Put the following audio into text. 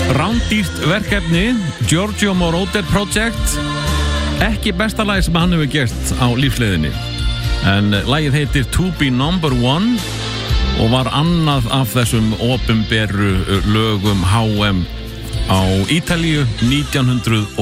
Rándýrt verkefni, Giorgio Moroder Project, ekki besta lagi sem hann hefur gert á lífsleiðinni, en lagið heitir To Be Number One og var annað af þessum opinberu lögum HM á Ítalíu 1900